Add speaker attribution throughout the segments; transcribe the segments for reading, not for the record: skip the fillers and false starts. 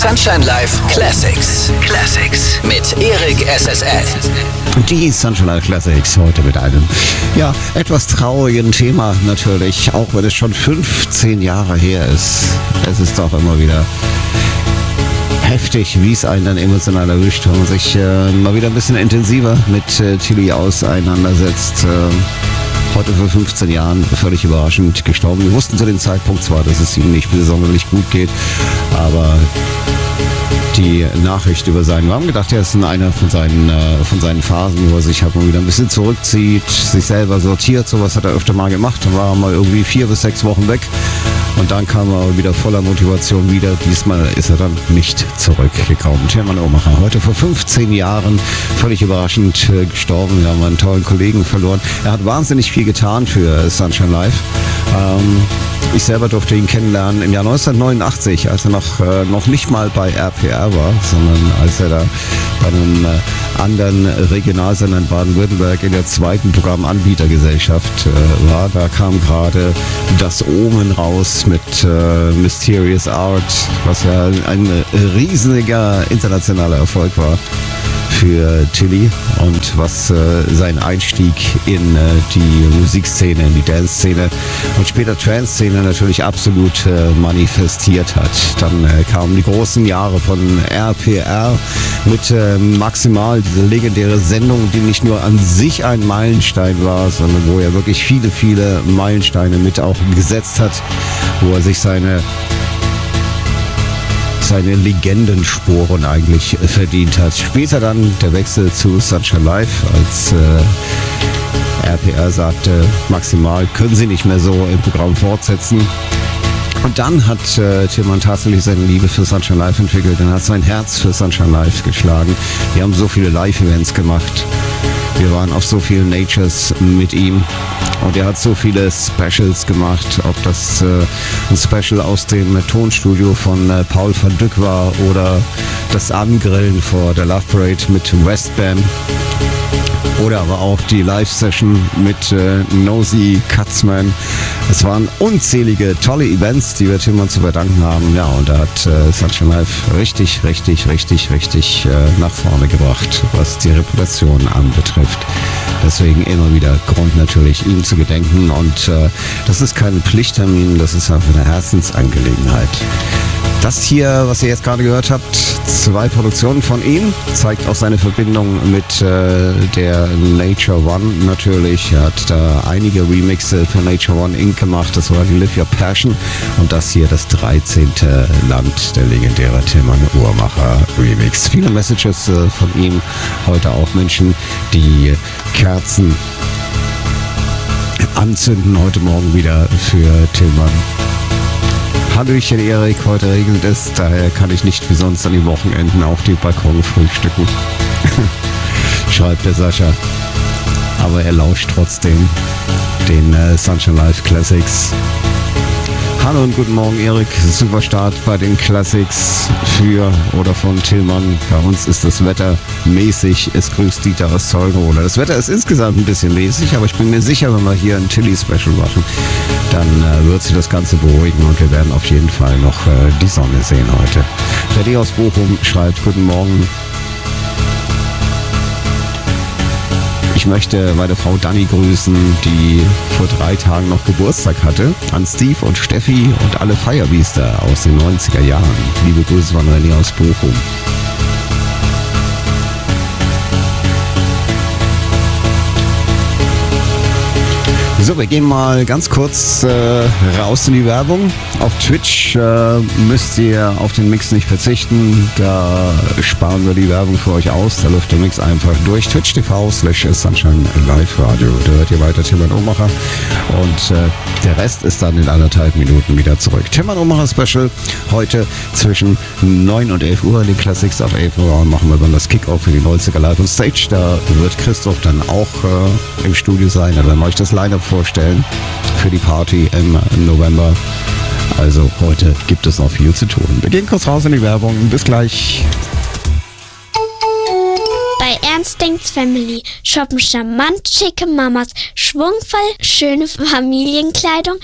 Speaker 1: Sunshine Live Classics. Classics mit Erik SSL.
Speaker 2: Die Sunshine Live Classics heute mit einem, etwas traurigen Thema natürlich, auch wenn es schon 15 Jahre her ist. Es ist doch immer wieder heftig, wie es einen dann emotional erwischt, wenn man sich mal wieder ein bisschen intensiver mit Tilly auseinandersetzt. Heute vor 15 Jahren völlig überraschend gestorben. Wir wussten zu dem Zeitpunkt zwar, dass es ihm nicht besonders gut geht, aber die Nachricht über seinen, wir haben gedacht, er ist in einer von seinen Phasen, wo er sich halt mal wieder ein bisschen zurückzieht, sich selber sortiert, sowas hat er öfter mal gemacht, dann war er mal irgendwie 4 bis 6 Wochen weg und dann kam er wieder voller Motivation wieder. Diesmal ist er dann nicht zurückgekommen. Tilman Uhrmacher, heute vor 15 Jahren völlig überraschend gestorben. Wir haben einen tollen Kollegen verloren. Er hat wahnsinnig viel getan für Sunshine Live. Ich selber durfte ihn kennenlernen im Jahr 1989, als er noch nicht mal bei RPR war, sondern als er da bei einem anderen Regionalsender in Baden-Württemberg in der zweiten Programmanbietergesellschaft war. Da kam gerade das Omen raus mit Mysterious Art, was ja ein riesiger internationaler Erfolg war für Tilly und was seinen Einstieg in die Musikszene, in die Dance-Szene und später Trance-Szene natürlich absolut manifestiert hat. Dann kamen die großen Jahre von RPR mit Maximal, diese legendäre Sendung, die nicht nur an sich ein Meilenstein war, sondern wo er wirklich viele, viele Meilensteine mit auch gesetzt hat, wo er sich seine Legendensporen eigentlich verdient hat. Später dann der Wechsel zu Sunshine Live, als RPR sagte, Maximal können sie nicht mehr so im Programm fortsetzen. Und dann hat Tilman tatsächlich seine Liebe für Sunshine Live entwickelt und hat sein Herz für Sunshine Live geschlagen. Wir haben so viele Live-Events gemacht. Wir waren auf so vielen Natures mit ihm und er hat so viele Specials gemacht, ob das ein Special aus dem Tonstudio von Paul van Dyk war oder das Angrillen vor der Love Parade mit Westbam oder aber auch die Live-Session mit Nosy Katzman. Es waren unzählige tolle Events, die wir Tilman zu verdanken haben. Ja, und er hat Sunshine Live richtig nach vorne gebracht, was die Reputation anbetrifft. Deswegen immer wieder Grund natürlich, ihm zu gedenken. Und das ist kein Pflichttermin, das ist einfach eine Herzensangelegenheit. Das hier, was ihr jetzt gerade gehört habt, 2 Produktionen von ihm, zeigt auch seine Verbindung mit der Nature One natürlich. Er hat da einige Remixe für Nature One Inc. gemacht. Das war die Live Your Passion und das hier das 13. Land, der legendäre Tilman Uhrmacher Remix. Viele Messages von ihm, heute auch Menschen, die Kerzen anzünden, heute Morgen wieder für Tilman. Hallöchen Erik, heute regnet es, daher kann ich nicht wie sonst an den Wochenenden auf dem Balkon frühstücken. Schreibt der Sascha. Aber er lauscht trotzdem den Sunshine Live Classics. Hallo und guten Morgen Erik, super Start bei den Classics für oder von Tilman. Bei uns ist das Wetter mäßig, es grüßt Dieter aus Zeugenroda. Das Wetter ist insgesamt ein bisschen mäßig, aber ich bin mir sicher, wenn wir hier ein Tilly-Special machen, dann wird sich das Ganze beruhigen und wir werden auf jeden Fall noch die Sonne sehen heute. Der D aus Bochum schreibt, guten Morgen. Ich möchte meine Frau Dani grüßen, die vor 3 Tagen noch Geburtstag hatte. An Steve und Steffi und alle Firebeaster aus den 90er Jahren. Liebe Grüße von René aus Bochum. So, wir gehen mal ganz kurz raus in die Werbung. Auf Twitch müsst ihr auf den Mix nicht verzichten. Da sparen wir die Werbung für euch aus. Da läuft der Mix einfach durch. Twitch.tv/Sunshine Live Radio. Da hört ihr weiter Tilman Uhrmacher. Und der Rest ist dann in 1,5 Minuten wieder zurück. Tilman Uhrmacher Special heute zwischen 9 und 11 Uhr in den Classics. Ab 11 Uhr machen wir dann das Kick-Off für die 90er Live on Stage. Da wird Christoph dann auch im Studio sein. Da werden wir euch das Line-Up vorstellen für die Party im November. Also heute gibt es noch viel zu tun. Wir gehen kurz raus in die Werbung. Bis gleich.
Speaker 3: Bei bei Ernstings Family. Shoppen charmant, schicke Mamas, schwungvoll, schöne Familienkleidung,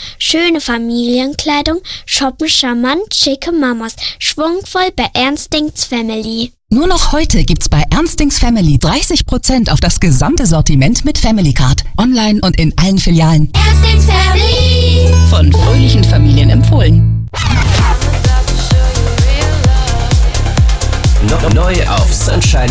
Speaker 3: shoppen charmant, schicke Mamas, schwungvoll bei Ernstings Family.
Speaker 4: Nur noch heute gibt's bei Ernstings Family 30% auf das gesamte Sortiment mit Family Card. Online und in allen Filialen.
Speaker 3: Ernstings Family.
Speaker 4: Von fröhlichen Familien empfohlen.
Speaker 1: Neu auf Sunshine